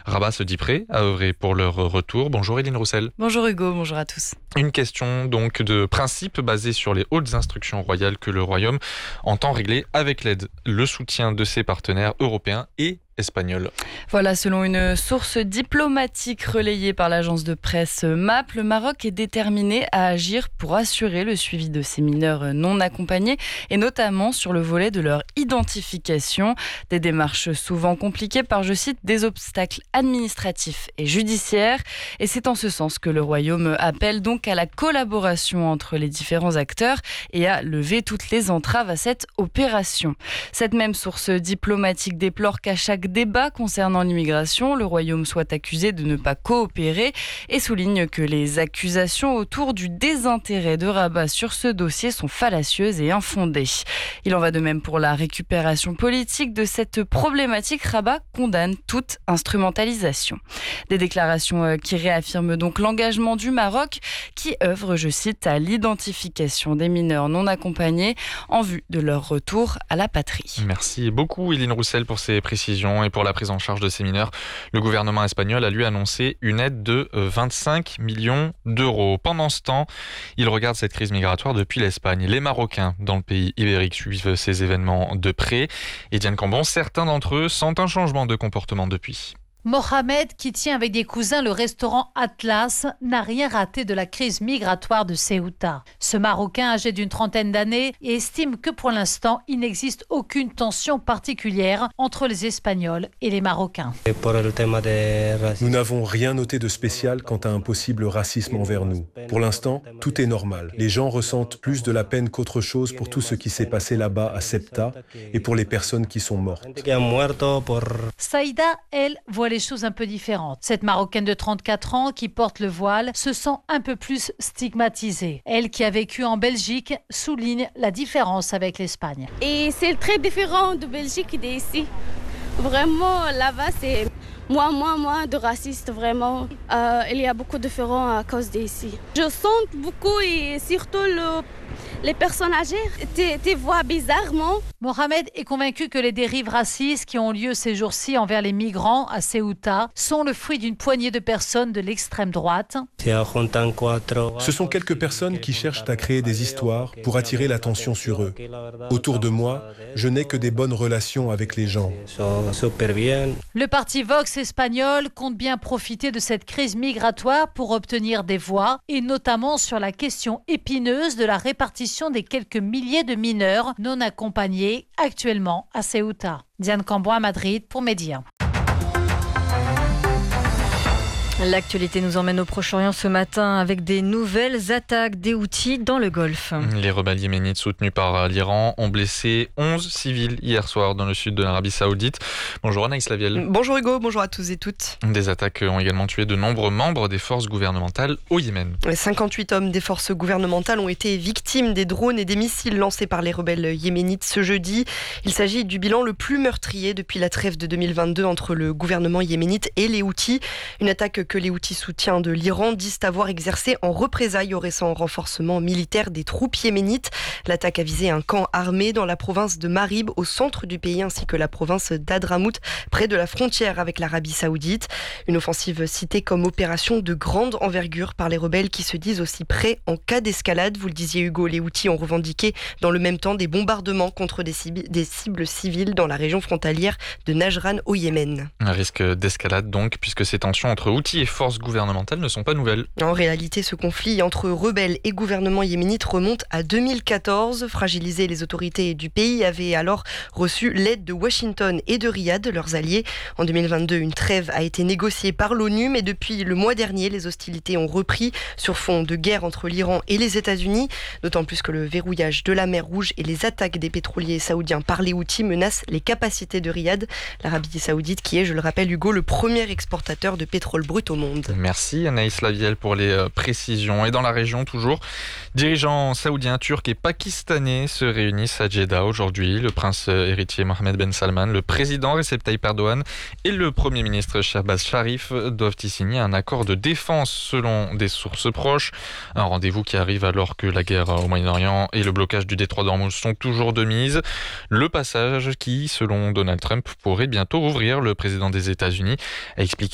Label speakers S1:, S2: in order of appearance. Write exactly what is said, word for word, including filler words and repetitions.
S1: Rabat se dit prêt à œuvrer pour leur retour. Bonjour Éline Roussel.
S2: Bonjour Hugo, bonjour à tous.
S1: Une question donc de principe basée sur les hautes instructions royales que le Royaume entend régler avec l'aide, le soutien de ses partenaires européens et espagnol.
S2: Voilà, selon une source diplomatique relayée par l'agence de presse M A P, le Maroc est déterminé à agir pour assurer le suivi de ces mineurs non accompagnés et notamment sur le volet de leur identification. Des démarches souvent compliquées par, je cite, des obstacles administratifs et judiciaires. Et c'est en ce sens que le Royaume appelle donc à la collaboration entre les différents acteurs et à lever toutes les entraves à cette opération. Cette même source diplomatique déplore qu'à chaque débat concernant l'immigration, le Royaume soit accusé de ne pas coopérer et souligne que les accusations autour du désintérêt de Rabat sur ce dossier sont fallacieuses et infondées. Il en va de même pour la récupération politique de cette problématique. Rabat condamne toute instrumentalisation. Des déclarations qui réaffirment donc l'engagement du Maroc qui œuvre, je cite, à l'identification des mineurs non accompagnés en vue de leur retour à la patrie.
S1: Merci beaucoup Éline Roussel pour ces précisions. Et pour la prise en charge de ces mineurs, le gouvernement espagnol a lui annoncé une aide de vingt-cinq millions d'euros. Pendant ce temps, il regarde cette crise migratoire depuis l'Espagne. Les Marocains dans le pays ibérique suivent ces événements de près. Et Diane Cambon, certains d'entre eux sentent un changement de comportement depuis.
S3: Mohamed, qui tient avec des cousins le restaurant Atlas, n'a rien raté de la crise migratoire de Ceuta. Ce Marocain âgé d'une trentaine d'années estime que pour l'instant, il n'existe aucune tension particulière entre les Espagnols et les Marocains.
S4: Nous n'avons rien noté de spécial quant à un possible racisme envers nous. Pour l'instant, tout est normal. Les gens ressentent plus de la peine qu'autre chose pour tout ce qui s'est passé là-bas à Ceuta et pour les personnes qui sont mortes.
S3: Saïda, elle, voit les choses un peu différentes. Cette Marocaine de trente-quatre ans qui porte le voile se sent un peu plus stigmatisée. Elle qui a vécu en Belgique souligne la différence avec l'Espagne.
S5: Et c'est très différent de Belgique et d'ici. Vraiment, là-bas, c'est moins, moins, moins de racistes, vraiment. Euh, il y a beaucoup de différents à cause d'ici. Je sens beaucoup et surtout le... les personnes âgées te, te voient bizarrement.
S3: Mohamed est convaincu que les dérives racistes qui ont lieu ces jours-ci envers les migrants à Ceuta sont le fruit d'une poignée de personnes de l'extrême droite.
S4: Ce sont quelques personnes qui cherchent à créer des histoires pour attirer l'attention sur eux. Autour de moi, je n'ai que des bonnes relations avec les gens.
S3: Le parti Vox espagnol compte bien profiter de cette crise migratoire pour obtenir des voix, et notamment sur la question épineuse de la répartition des quelques milliers de mineurs non accompagnés actuellement à Ceuta. Diane Cambon à Madrid pour Média.
S6: L'actualité nous emmène au Proche-Orient ce matin avec des nouvelles attaques des Houthis dans le Golfe.
S1: Les rebelles yéménites soutenus par l'Iran ont blessé onze civils hier soir dans le sud de l'Arabie Saoudite. Bonjour Anaïs Lavielle.
S7: Bonjour Hugo, bonjour à tous et toutes.
S1: Des attaques ont également tué de nombreux membres des forces gouvernementales au Yémen.
S7: cinquante-huit hommes des forces gouvernementales ont été victimes des drones et des missiles lancés par les rebelles yéménites ce jeudi. Il s'agit du bilan le plus meurtrier depuis la trêve de deux mille vingt-deux entre le gouvernement yéménite et les Houthis. Une attaque que les Houthis soutiens de l'Iran disent avoir exercé en représailles au récent renforcement militaire des troupes yéménites. L'attaque a visé un camp armé dans la province de Marib, au centre du pays, ainsi que la province d'Hadramout, près de la frontière avec l'Arabie Saoudite. Une offensive citée comme opération de grande envergure par les rebelles qui se disent aussi prêts en cas d'escalade. Vous le disiez Hugo, les Houthis ont revendiqué dans le même temps des bombardements contre des cibles, des cibles civiles dans la région frontalière de Najran au Yémen.
S1: Un risque d'escalade donc, puisque ces tensions entre Houthis et forces gouvernementales ne sont pas nouvelles.
S7: En réalité, ce conflit entre rebelles et gouvernement yéménite remonte à deux mille quatorze. Fragilisé, les autorités du pays avaient alors reçu l'aide de Washington et de Riyad, leurs alliés. En deux mille vingt-deux, une trêve a été négociée par l'ONU, mais depuis le mois dernier, les hostilités ont repris sur fond de guerre entre l'Iran et les États-Unis. D'autant plus que le verrouillage de la mer Rouge et les attaques des pétroliers saoudiens par les Houthis menacent les capacités de Riyad, l'Arabie Saoudite qui est, je le rappelle Hugo, le premier exportateur de pétrole brut au monde.
S1: Merci Anaïs Lavielle pour les précisions. Et dans la région toujours, dirigeants saoudiens, turcs et pakistanais se réunissent à Jeddah aujourd'hui. Le prince héritier Mohammed Ben Salman, le président Recep Tayyip Erdogan et le premier ministre Shahbaz Sharif doivent y signer un accord de défense selon des sources proches. Un rendez-vous qui arrive alors que la guerre au Moyen-Orient et le blocage du détroit d'Ormuz sont toujours de mise. Le passage qui, selon Donald Trump, pourrait bientôt ouvrir. Le président des États-Unis a expliqué